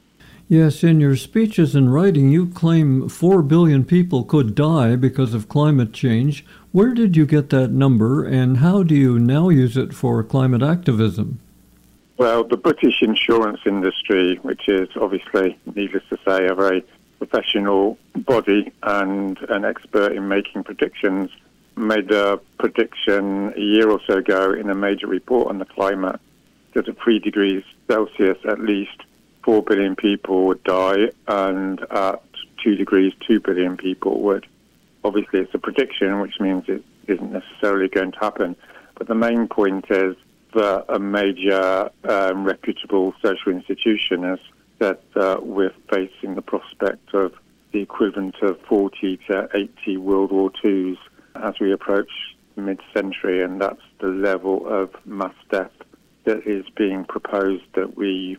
Yes, in your speeches and writing, you claim 4 billion people could die because of climate change. Where did you get that number, and how do you now use it for climate activism? Well, the British insurance industry, which is obviously, needless to say, a very professional body and an expert in making predictions, made a prediction a year or so ago in a major report on the climate that at 3 degrees Celsius, at least 4 billion people would die, and at 2 degrees, 2 billion people would. Obviously, it's a prediction, which means it isn't necessarily going to happen. But the main point is that a major reputable social institution has said that we're facing the prospect of the equivalent of 40 to 80 World War IIs as we approach mid-century, and that's the level of mass death that is being proposed that we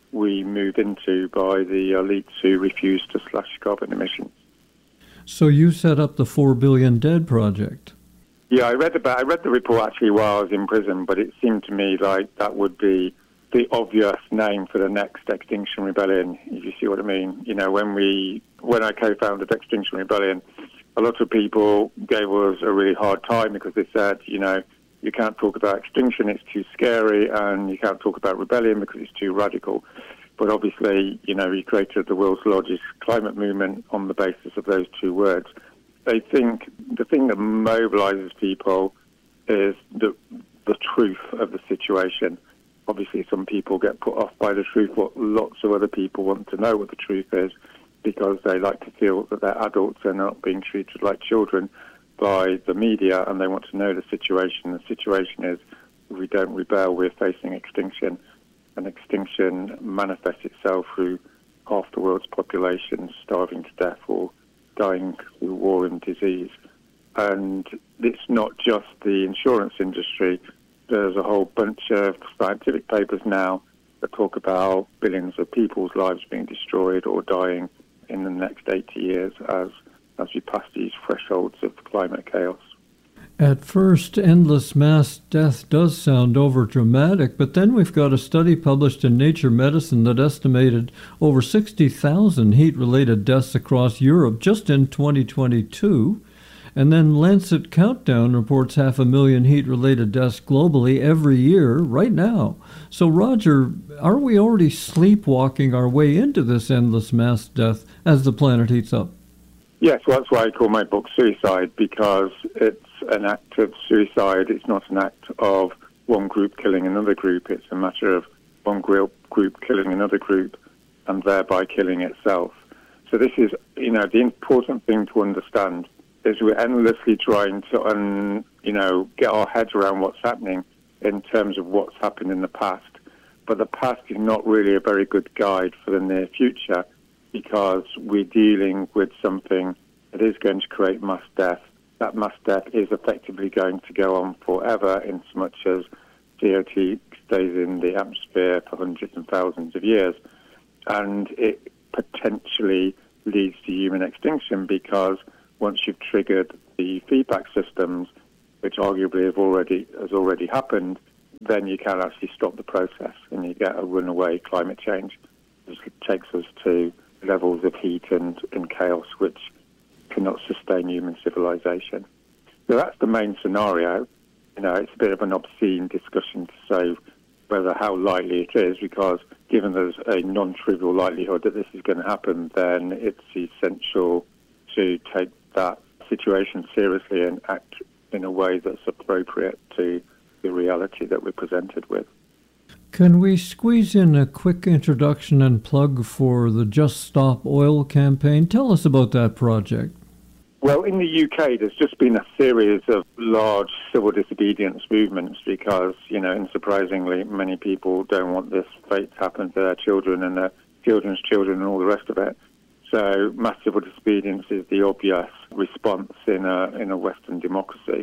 move into by the elites who refuse to slash carbon emissions. So you set up the 4 Billion Dead Project. Yeah, I read the report actually while I was in prison, but it seemed to me like that would be the obvious name for the next Extinction Rebellion, if you see what I mean. You know, when I co-founded Extinction Rebellion, a lot of people gave us a really hard time because they said, you know, you can't talk about extinction, it's too scary, and you can't talk about rebellion because it's too radical. But obviously, you know, we created the world's largest climate movement on the basis of those two words. They think the thing that mobilizes people is the truth of the situation. Obviously, some people get put off by the truth, but lots of other people want to know what the truth is because they like to feel that they're adults and not being treated like children by the media, and they want to know the situation. The situation is, if we don't rebel, we're facing extinction, and extinction manifests itself through half the world's population starving to death or dying through war and disease. And it's not just the insurance industry. There's a whole bunch of scientific papers now that talk about billions of people's lives being destroyed or dying in the next 80 years as we pass these thresholds of climate chaos. At first, endless mass death does sound overdramatic, but then we've got a study published in Nature Medicine that estimated over 60,000 heat-related deaths across Europe just in 2022. And then Lancet Countdown reports 500,000 heat-related deaths globally every year right now. So, Roger, are we already sleepwalking our way into this endless mass death as the planet heats up? Yes, well, that's why I call my book Suicide, because it's an act of suicide. It's not an act of one group killing another group. It's a matter of one group killing another group and thereby killing itself. So this is, you know, the important thing to understand is we're endlessly trying to, get our heads around what's happening in terms of what's happened in the past. But the past is not really a very good guide for the near future, because we're dealing with something that is going to create mass death, that mass death is effectively going to go on forever, in so much as CO2 stays in the atmosphere for hundreds and thousands of years. And it potentially leads to human extinction, because once you've triggered the feedback systems, which arguably has already happened, then you can actually stop the process and you get a runaway climate change. It takes us to levels of heat and chaos which cannot sustain human civilization. So that's the main scenario. It's a bit of an obscene discussion to say how likely it is, because given there's a non-trivial likelihood that this is going to happen, then it's essential to take that situation seriously and act in a way that's appropriate to the reality that we're presented with. Can we squeeze in a quick introduction and plug for the Just Stop Oil campaign? Tell us about that project. Well, in the UK, there's just been a series of large civil disobedience movements because, unsurprisingly, many people don't want this fate to happen to their children and their children's children and all the rest of it. So mass civil disobedience is the obvious response in a Western democracy.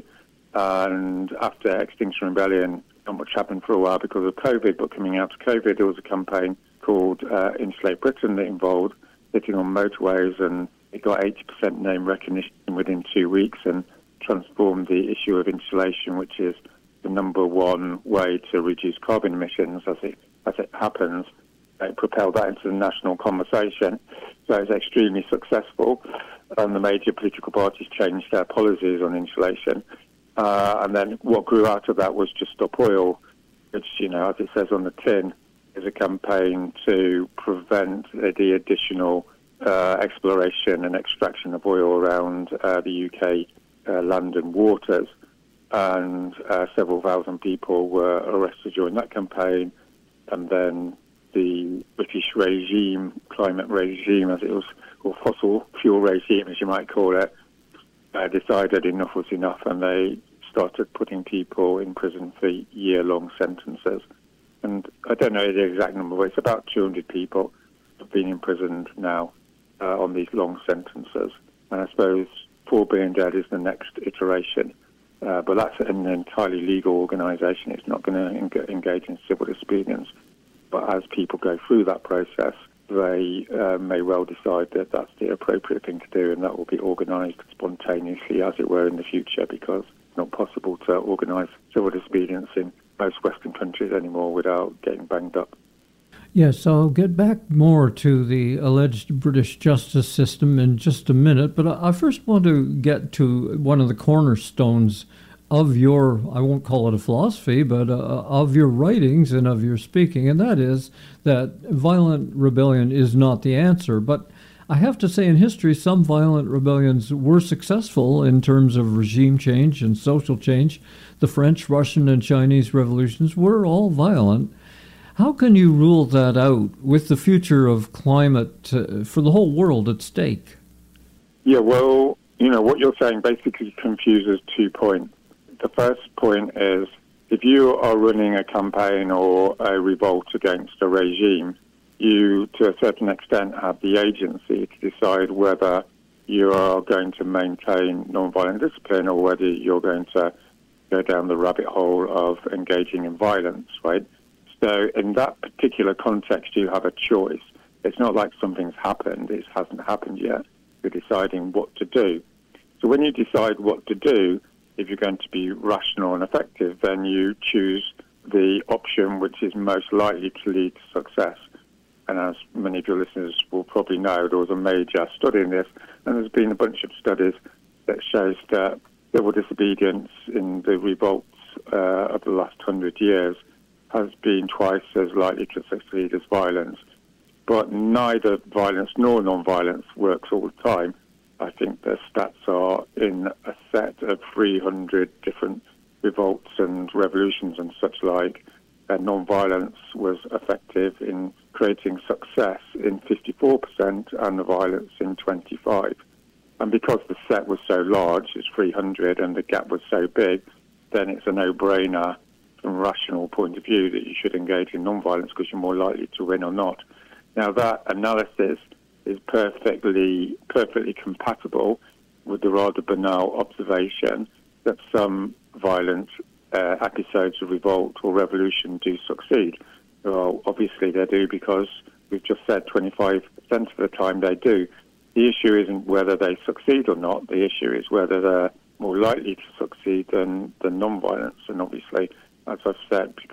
And after Extinction Rebellion, not much happened for a while because of COVID, but coming out of COVID, there was a campaign called Insulate Britain that involved sitting on motorways, and it got 80% name recognition within 2 weeks and transformed the issue of insulation, which is the number one way to reduce carbon emissions as it happens. It propelled that into the national conversation. So it's extremely successful, and the major political parties changed their policies on insulation. And then what grew out of that was Just Stop Oil, which, as it says on the tin, is a campaign to prevent the additional exploration and extraction of oil around the UK land and waters. And several thousand people were arrested during that campaign. And then the British regime, climate regime as it was, or fossil fuel regime as you might call it, decided enough was enough, and they started putting people in prison for year-long sentences. And I don't know the exact number, but it's about 200 people have been imprisoned now on these long sentences. And I suppose 4 Billion Dead is the next iteration. But that's an entirely legal organisation. It's not going to engage in civil disobedience. But as people go through that process, they may well decide that that's the appropriate thing to do, and that will be organised spontaneously, as it were, in the future, because it's not possible to organise civil disobedience in most Western countries anymore without getting banged up. Yes, I'll get back more to the alleged British justice system in just a minute, but I first want to get to one of the cornerstones of your, I won't call it a philosophy, but of your writings and of your speaking, and that is that violent rebellion is not the answer. But I have to say, in history, some violent rebellions were successful in terms of regime change and social change. The French, Russian, and Chinese revolutions were all violent. How can you rule that out with the future of climate for the whole world at stake? Yeah, well, what you're saying basically confuses 2 points. The first point is, if you are running a campaign or a revolt against a regime, you, to a certain extent, have the agency to decide whether you are going to maintain nonviolent discipline or whether you're going to go down the rabbit hole of engaging in violence, right? So in that particular context, you have a choice. It's not like something's happened. It hasn't happened yet. You're deciding what to do. So when you decide what to do, if you're going to be rational and effective, then you choose the option which is most likely to lead to success. And as many of your listeners will probably know, there was a major study in this, and there's been a bunch of studies that shows that civil disobedience in the revolts of the last 100 years has been twice as likely to succeed as violence. But neither violence nor non-violence works all the time. I think the stats are in a set of 300 different revolts and revolutions and such like. Non-violence was effective in creating success in 54% and the violence in 25%. And because the set was so large, it's 300, and the gap was so big, then it's a no-brainer from a rational point of view that you should engage in non-violence because you're more likely to win or not. Now, that analysis is perfectly compatible with the rather banal observation that some violent episodes of revolt or revolution do succeed. Well, obviously they do, because we've just said 25% of the time they do. The issue isn't whether they succeed or not. The issue is whether they're more likely to succeed than non-violence. And obviously, as I've said, because